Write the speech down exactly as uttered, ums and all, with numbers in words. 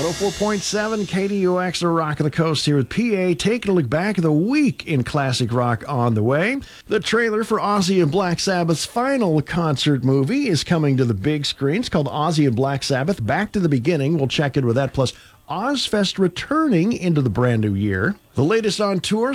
one oh four point seven K D U X, the Rock of the Coast here with P A, taking a look back at the week in classic rock on the way. The trailer for Ozzy and Black Sabbath's final concert movie is coming to the big screen. It's called Ozzy and Black Sabbath, Back to the Beginning. We'll check in with that, plus Ozfest returning into the brand new year. The latest on tour,